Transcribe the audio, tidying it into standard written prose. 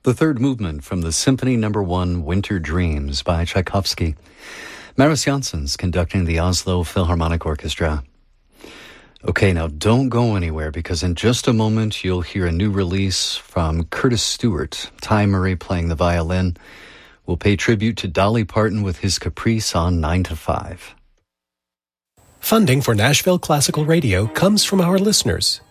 the third movement from the Symphony No. 1 Winter Dreams by Tchaikovsky. Maris Janssens conducting the Oslo Philharmonic Orchestra. Okay, now don't go anywhere because in just a moment you'll hear a new release from Curtis Stewart. Ty Murray playing the violin. We'll pay tribute to Dolly Parton with his Caprice on 9 to 5. Funding for Nashville Classical Radio comes from our listeners